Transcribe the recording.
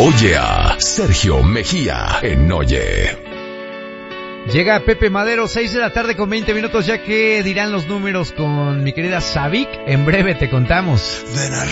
Oye a Sergio Mejía en Oye. Llega Pepe Madero, 6 de la tarde con 20 minutos, ya que dirán los números con mi querida Savic. En breve te contamos.